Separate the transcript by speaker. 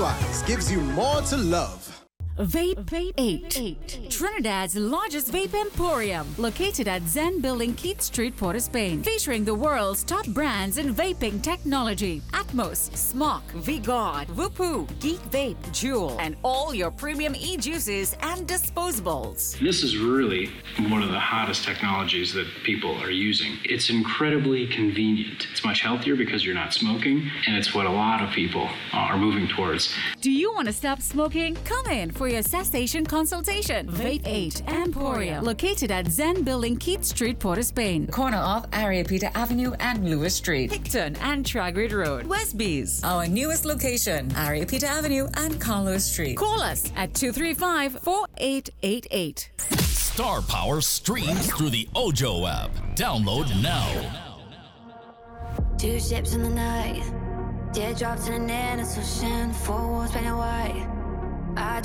Speaker 1: Pennywise gives you more to love.
Speaker 2: Vape 8. Trinidad's largest vape emporium, located at Zen Building, Keith Street, Port of Spain, featuring the world's top brands in vaping technology: Atmos, Smok, V-God, Whoopoo, Geek Vape, Juul, and all your premium e-juices and disposables.
Speaker 3: This is really one of the hottest technologies that people are using. It's incredibly convenient. It's much healthier because you're not smoking, and it's what a lot of people are moving towards.
Speaker 2: Do you want to stop smoking? Come in for your cessation consultation. Vape 8 Emporium, located at Zen Building, Keith Street, Port of Spain,
Speaker 4: corner of Ariapita Avenue and Lewis Street,
Speaker 2: Hickton and Tragrid Road, Westbees.
Speaker 4: Our newest location, Ariapita Avenue and Carlos Street.
Speaker 2: Call us at 235-4888.
Speaker 5: Star Power streams through the Ojo app. Download now.
Speaker 6: Two ships in the night, teardrops in an innocent ocean, four walls painted white.